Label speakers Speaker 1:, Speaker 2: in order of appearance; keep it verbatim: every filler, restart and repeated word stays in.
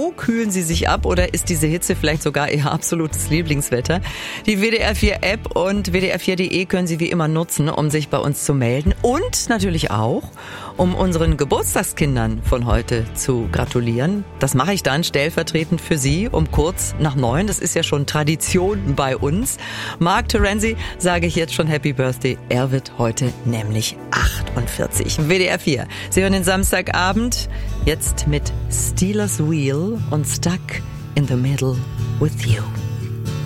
Speaker 1: Wo kühlen Sie sich ab oder ist diese Hitze vielleicht sogar Ihr absolutes Lieblingswetter? Die W D R vier App und W D R vier Punkt de können Sie wie immer nutzen, um sich bei uns zu melden und natürlich auch, um unseren Geburtstagskindern von heute zu gratulieren. Das mache ich dann stellvertretend für Sie um kurz nach neun. Das ist ja schon Tradition bei uns. Mark Terenzi sage ich jetzt schon Happy Birthday. Er wird heute nämlich achtundvierzig. W D R vier. Sie hören den Samstagabend jetzt mit Steelers Wheel und Stuck in the Middle with You.